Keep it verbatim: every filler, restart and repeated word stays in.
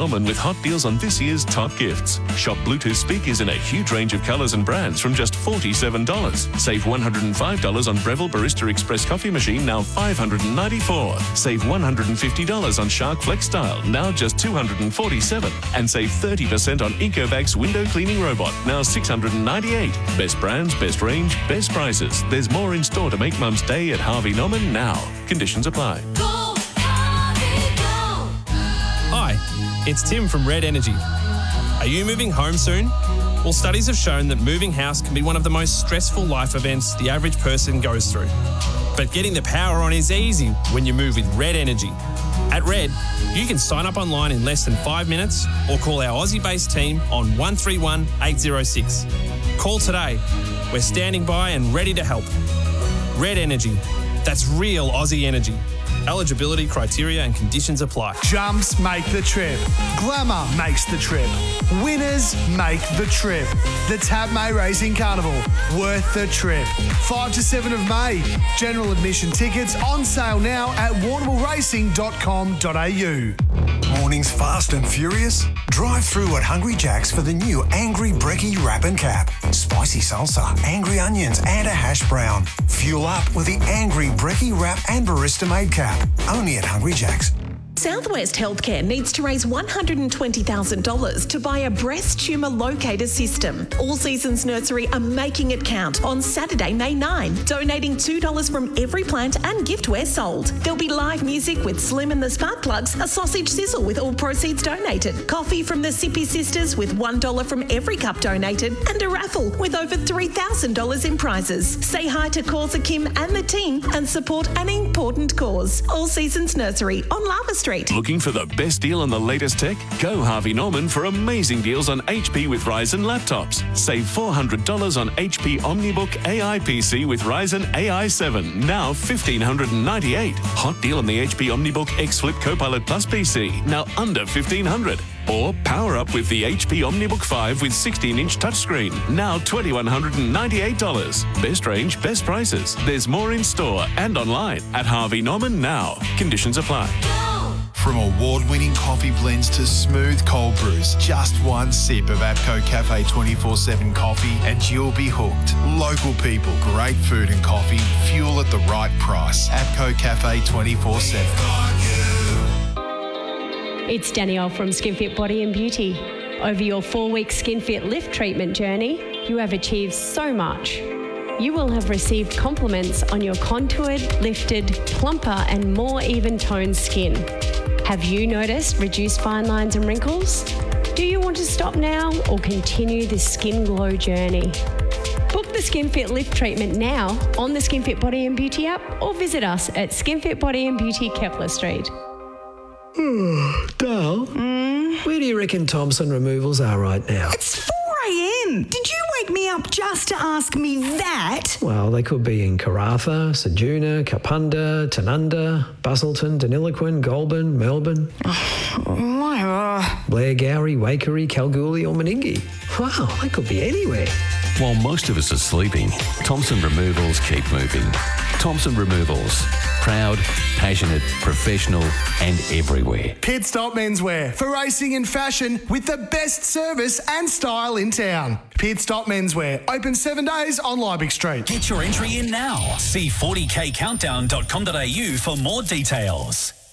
Norman with hot deals on this year's top gifts. Shop Bluetooth speakers in a huge range of colours and brands from just forty-seven dollars. Save one hundred five dollars on Breville Barista Express coffee machine, now five hundred ninety-four dollars. Save one hundred fifty dollars on Shark Flex Style, now just two hundred forty-seven dollars. And save thirty percent on Ecovacs window cleaning robot, now six hundred ninety-eight dollars. Best brands, best range, best prices. There's more in store to make Mum's day at Harvey Norman now. Conditions apply. Go, Harvey, go. Hi, it's Tim from Red Energy. Are you moving home soon? Well, studies have shown that moving house can be one of the most stressful life events the average person goes through. But getting the power on is easy when you move with Red Energy. At Red, you can sign up online in less than five minutes or call our Aussie-based team on one three one, eight zero six. Call today. We're standing by and ready to help. Red Energy. That's real Aussie energy. Eligibility, criteria and conditions apply. Jumps make the trip. Glamour makes the trip. Winners make the trip. The Tab May Racing Carnival. Worth the trip. five to seven of May. General admission tickets on sale now at warrnambool racing dot com dot a u. Mornings fast and furious? Drive through at Hungry Jack's for the new Angry Brekkie Wrap and Cap. Spicy salsa, angry onions and a hash brown. Fuel up with the Angry Brekkie Wrap and Barista Made Cap. Only at Hungry Jack's. Southwest Healthcare needs to raise one hundred twenty thousand dollars to buy a breast tumour locator system. All Seasons Nursery are making it count on Saturday, May ninth, donating two dollars from every plant and giftware sold. There'll be live music with Slim and the Spark Plugs, a sausage sizzle with all proceeds donated, coffee from the Sippy Sisters with one dollar from every cup donated, and a raffle with over three thousand dollars in prizes. Say hi to Causa Kim and the team and support an important cause. All Seasons Nursery on Lava Street. Looking for the best deal on the latest tech? Go Harvey Norman for amazing deals on H P with Ryzen laptops. Save four hundred dollars on H P OmniBook A I P C with Ryzen A I seven, now one thousand five hundred ninety-eight dollars. Hot deal on the H P OmniBook X Flip Copilot Plus P C, now under fifteen hundred dollars. Or power up with the H P OmniBook five with sixteen inch touchscreen, now two thousand one hundred ninety-eight dollars. Best range, best prices. There's more in store and online at Harvey Norman now. Conditions apply. From award-winning coffee blends to smooth cold brews, just one sip of APCO Cafe twenty-four seven coffee and you'll be hooked. Local people, great food and coffee, fuel at the right price. APCO Cafe twenty-four seven. It's Danielle from SkinFit Body and Beauty. Over your four-week SkinFit Lift treatment journey, you have achieved so much. You will have received compliments on your contoured, lifted, plumper and more even-toned skin. Have you noticed reduced fine lines and wrinkles? Do you want to stop now or continue this skin glow journey? Book the SkinFit Lift treatment now on the SkinFit Body and Beauty app or visit us at SkinFit Body and Beauty, Kepler Street. Dale, mm? Where do you reckon Thompson Removals are right now? It's four a.m. Did you wake me up just to ask me that? Well, they could be in Karratha, Sajuna, Kapunda, Tanunda, Busselton, Deniliquin, Goulburn, Melbourne. Whatever. Blairgowrie, Waikerie, Kalgoorlie or Meningie. Wow, they could be anywhere. While most of us are sleeping, Thompson Removals keep moving. Thompson Removals. Proud, passionate, professional and everywhere. Pit Stop Menswear for racing and fashion with the best service and style in town. Pit Stop Menswear, open seven days on Liebig Street. Get your entry in now. See forty k countdown dot com dot a u for more details.